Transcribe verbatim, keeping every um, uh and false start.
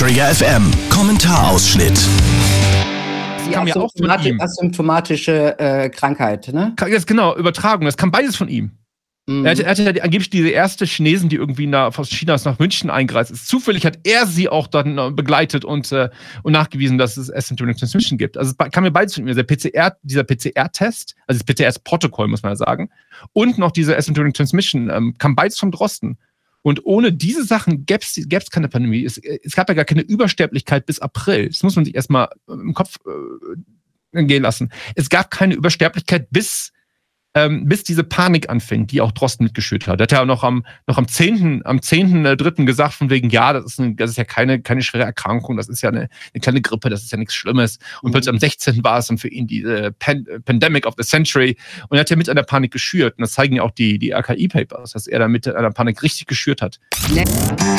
Detektor F M. Kommentarausschnitt. Die kam ja auch von ihm. Asymptomatische äh, Krankheit, ne? Jetzt genau, Übertragung. Das kam beides von ihm. Mhm. Er hatte, er hatte ja die, angeblich diese erste Chinesin, die irgendwie nach, aus China nach München eingereist ist. Zufällig hat er sie auch dann äh, begleitet und, äh, und nachgewiesen, dass es Asymptomatic Transmission gibt. Also es kam ja beides von ihm. Der P C R, dieser P C R-Test, also das P C R-Protokoll, muss man ja sagen, und noch diese Asymptomatic Transmission, ähm, kam beides vom Drosten. Und ohne diese Sachen gäbe es keine Pandemie. Es, es gab ja gar keine Übersterblichkeit bis April. Das muss man sich erstmal im Kopf äh, gehen lassen. Es gab keine Übersterblichkeit bis, ähm, bis diese Panik anfing, die auch Drosten mitgeschürt hat. Er hat ja noch am, noch am zehnten am zehnten dritten gesagt, von wegen, ja, das ist, eine, das ist ja keine, keine schwere Erkrankung, das ist ja eine, eine kleine Grippe, das ist ja nichts Schlimmes. Und mhm. plötzlich am sechzehnten war es dann für ihn die äh, Pan- Pandemic of the Century. Und er hat ja mit einer Panik geschürt. Und das zeigen ja auch die, die R K I-Papers, dass er da mit einer Panik richtig geschürt hat.